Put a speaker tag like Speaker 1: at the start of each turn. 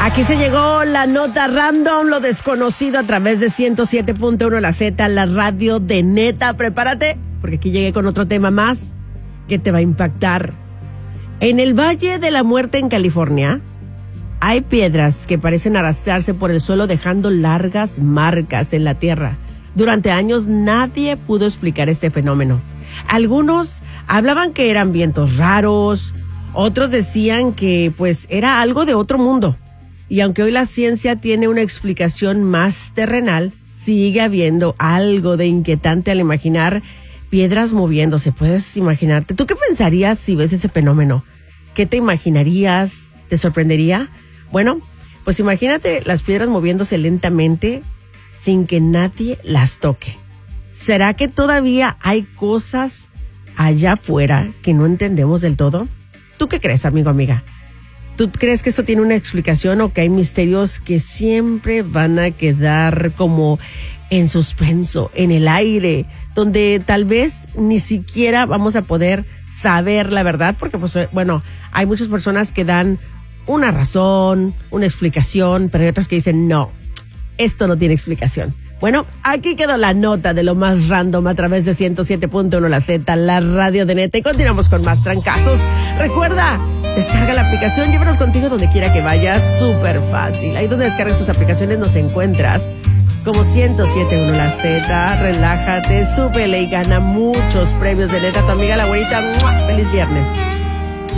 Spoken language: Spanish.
Speaker 1: Aquí se llegó la nota random, lo desconocido a través de 107.1 La Z, la radio de neta. Prepárate, porque aquí llegué con otro tema más que te va a impactar. En el Valle de la Muerte en California, hay piedras que parecen arrastrarse por el suelo dejando largas marcas en la tierra. Durante años nadie pudo explicar este fenómeno. Algunos hablaban que eran vientos raros, otros decían que pues era algo de otro mundo. Y aunque hoy la ciencia tiene una explicación más terrenal, sigue habiendo algo de inquietante al imaginar piedras moviéndose. ¿Puedes imaginarte? ¿Tú qué pensarías si ves ese fenómeno? ¿Qué te imaginarías? ¿Te sorprendería? Bueno, pues imagínate las piedras moviéndose lentamente sin que nadie las toque. ¿Será que todavía hay cosas allá afuera que no entendemos del todo? ¿Tú qué crees, amigo, amiga? ¿Tú crees que eso tiene una explicación o que hay misterios que siempre van a quedar como en suspenso, en el aire, donde tal vez ni siquiera vamos a poder saber la verdad? Porque, pues, bueno, hay muchas personas que dan una razón, una explicación, pero hay otras que dicen, no, esto no tiene explicación. Bueno, aquí quedó la nota de lo más random a través de 107.1 La Z, la radio de neta. Y continuamos con más trancazos. Recuerda, descarga la aplicación, llévanos contigo donde quiera que vayas, súper fácil. Ahí donde descargas tus aplicaciones nos encuentras como 107.1 La Z. Relájate, súbele y gana muchos premios de neta. Tu amiga la güerita, ¡mua! ¡Feliz viernes!